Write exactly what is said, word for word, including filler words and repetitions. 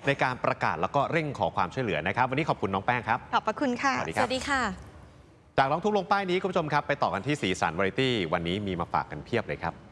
ในการประกาศแล้วก็เร่งขอความช่วยเหลือนะครับวันนี้ขอบคุณน้องแป้งครับขอบพระคุณค่ะสวัสดีครับสวัสดีค่ะจากร้องทุกข์ลงป้ายนี้คุณผู้ชมครับไปต่อกันที่สีสันวาไรตี้วันนี้มีมาฝากกันเพียบเลยครับ